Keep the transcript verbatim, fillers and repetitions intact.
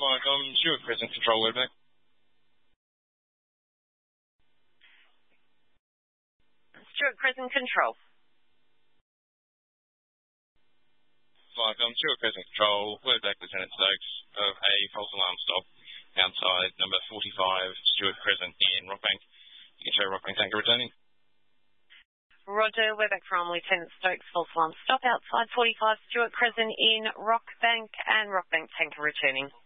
Mike, I'm Stuart Crescent, Control Webback. Stuart Crescent Control. Mike, I'm Stuart Crescent Control, Webback Lieutenant Stokes of a false alarm stop outside number forty-five Stuart Crescent in Rockbank. You can show Rockbank tanker returning. Roger, Webback from Lieutenant Stokes, false alarm stop outside forty-five Stuart Crescent in Rockbank and Rockbank tanker returning.